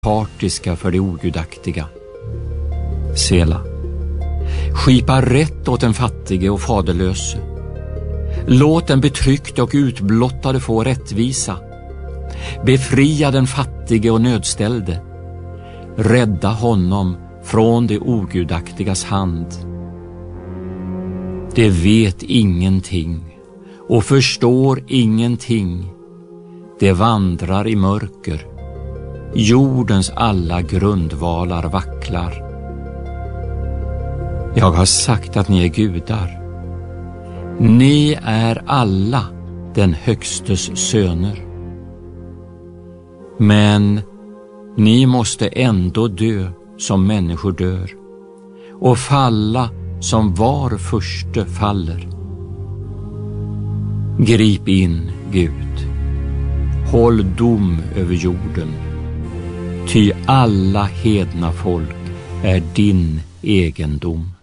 partiska för det ogudaktiga. Sela. Skipa rätt åt den fattige och faderlöse. Låt den betryckte och utblottade få rättvisa. Befria den fattige och nödställde. Rädda honom från det ogudaktigas hand. Det vet ingenting och förstår ingenting. Det vandrar i mörker. Jordens alla grundvalar vacklar. Jag har sagt att ni är gudar. Ni är alla den högstes söner. Men ni måste ändå dö som människor dör och falla som var förste faller. Grip in, Gud. Håll dom över jorden. Ty alla hedna folk är din egendom.